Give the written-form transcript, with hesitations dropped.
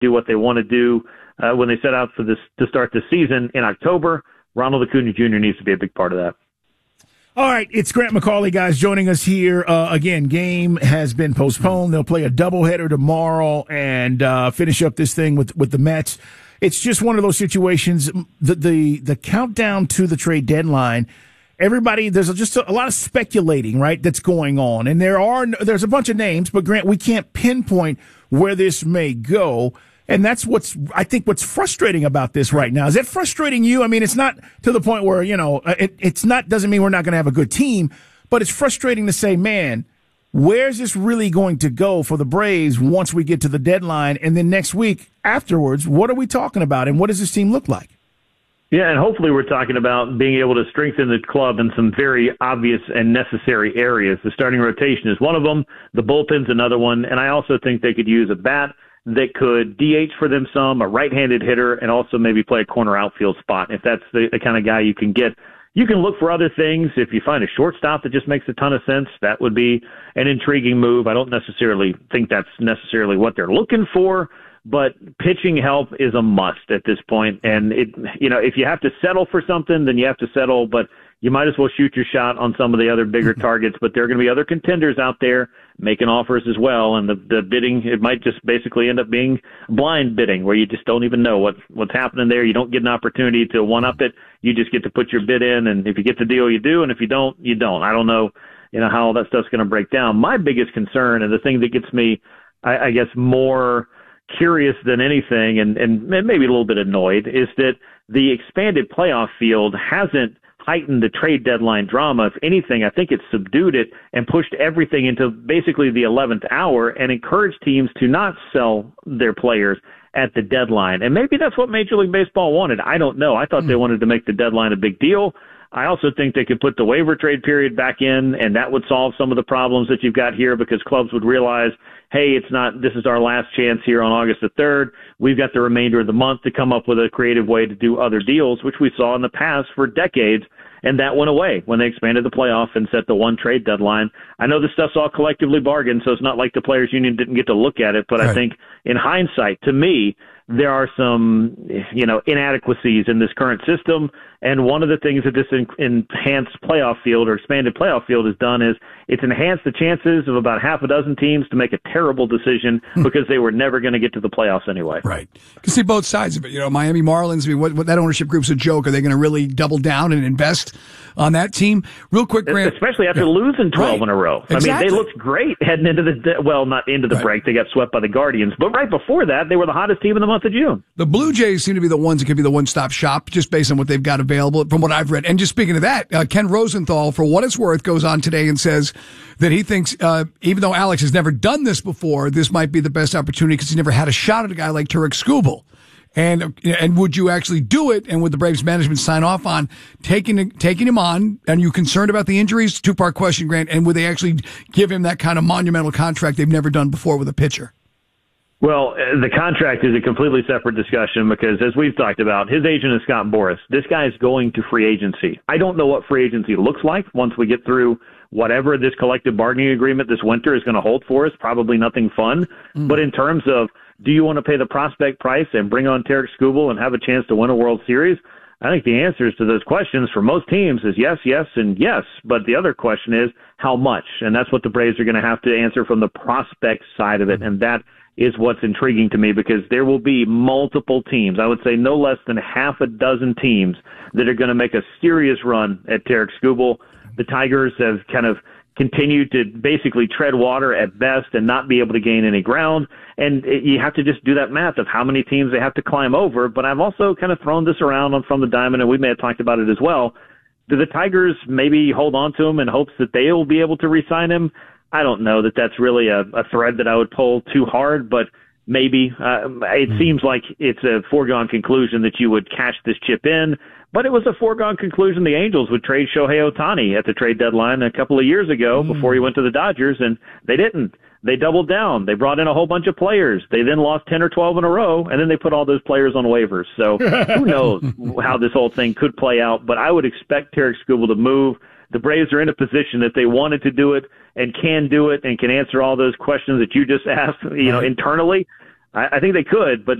do what they want to do when they set out for this to start the season in October. Ronald Acuna Jr. needs to be a big part of that. All right, it's Grant McCauley, guys, joining us here. Again, game has been postponed. They'll play a doubleheader tomorrow and finish up this thing with the Mets. It's just one of those situations. The countdown to the trade deadline, everybody, there's just a lot of speculating, right, that's going on. And there's a bunch of names, but Grant, we can't pinpoint where this may go. And that's what's frustrating about this right now. Is that frustrating you? I mean, it's not to the point where, doesn't mean we're not going to have a good team, but it's frustrating to say, man, where's this really going to go for the Braves once we get to the deadline? And then next week afterwards, what are we talking about? And what does this team look like? Yeah, and hopefully we're talking about being able to strengthen the club in some very obvious and necessary areas. The starting rotation is one of them. The bullpen's another one. And I also think they could use a bat that could DH for them some, a right-handed hitter, and also maybe play a corner outfield spot. If that's the kind of guy you can get, you can look for other things. If you find a shortstop that just makes a ton of sense, that would be an intriguing move. I don't necessarily think that's necessarily what they're looking for, but pitching help is a must at this point. And if you have to settle for something, then you have to settle, but you might as well shoot your shot on some of the other bigger targets. But there are going to be other contenders out there making offers as well. And the bidding, it might just basically end up being blind bidding where you just don't even know what's happening there. You don't get an opportunity to one-up it. You just get to put your bid in. And if you get the deal, you do. And if you don't, you don't. I don't know, how all that stuff's going to break down. My biggest concern, and the thing that gets me, I guess, more curious than anything and maybe a little bit annoyed, is that the expanded playoff field hasn't heightened the trade deadline drama. If anything, I think it's subdued it and pushed everything into basically the 11th hour and encouraged teams to not sell their players at the deadline. And maybe that's what Major League Baseball wanted. I don't know. I thought they wanted to make the deadline a big deal. I also think they could put the waiver trade period back in, and that would solve some of the problems that you've got here because clubs would realize, hey, this is our last chance here on August the 3rd. We've got the remainder of the month to come up with a creative way to do other deals, which we saw in the past for decades, and that went away when they expanded the playoff and set the one trade deadline. I know this stuff's all collectively bargained, so it's not like the Players Union didn't get to look at it, but right. I think in hindsight, to me, there are some, inadequacies in this current system. And one of the things that this enhanced playoff field or expanded playoff field has done is it's enhanced the chances of about half a dozen teams to make a terrible decision because they were never going to get to the playoffs anyway. Right. You can see both sides of it. Miami Marlins, what that ownership group's a joke. Are they going to really double down and invest on that team? Real quick, Grant. Especially after losing 12 in a row. Exactly. I mean, they looked great heading into not into the break. They got swept by the Guardians. But right before that, they were the hottest team in the month of June. The Blue Jays seem to be the ones that could be the one-stop shop just based on what they've got available from what I've read. And just speaking of that, Ken Rosenthal, for what it's worth, goes on today and says that he thinks, even though Alex has never done this before, this might be the best opportunity because he never had a shot at a guy like Tarek Skubal. And would you actually do it? And would the Braves management sign off on taking him on? And are you concerned about the injuries? Two-part question, Grant. And would they actually give him that kind of monumental contract they've never done before with a pitcher? Well, the contract is a completely separate discussion because, as we've talked about, his agent is Scott Boras. This guy is going to free agency. I don't know what free agency looks like once we get through whatever this collective bargaining agreement this winter is going to hold for us. Probably nothing fun. But in terms of, do you want to pay the prospect price and bring on Tarek Skubal and have a chance to win a World Series? I think the answers to those questions for most teams is yes, yes, and yes. But the other question is how much? And that's what the Braves are going to have to answer from the prospect side of it. And that is what's intriguing to me because there will be multiple teams, I would say no less than half a dozen teams that are going to make a serious run at Tarek Skubal. The Tigers have kind of continued to basically tread water at best and not be able to gain any ground. And you have to just do that math of how many teams they have to climb over. But I've also kind of thrown this around from the diamond, and we may have talked about it as well. Do the Tigers maybe hold on to him in hopes that they will be able to re-sign him? I don't know that that's really a thread that I would pull too hard, but maybe. It seems like it's a foregone conclusion that you would cash this chip in, but it was a foregone conclusion the Angels would trade Shohei Ohtani at the trade deadline a couple of years ago before he went to the Dodgers, and they didn't. They doubled down. They brought in a whole bunch of players. They then lost 10 or 12 in a row, and then they put all those players on waivers. So who knows how this whole thing could play out, but I would expect Tarek Skubal to move. The Braves are in a position that they wanted to do it and can do it and can answer all those questions that you just asked, internally. I think they could, but